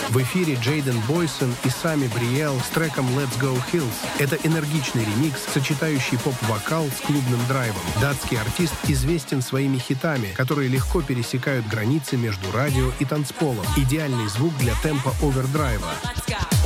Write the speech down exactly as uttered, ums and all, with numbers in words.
В эфире Джейден Бойсон и Сами Бриэл с треком «Let's Go Hills». Это энергичный ремикс, сочетающий поп-вокал с клубным драйвом. Датский артист известен своими хитами, которые легко пересекают границы между радио и танцполом. Идеальный звук для темпа овердрайва.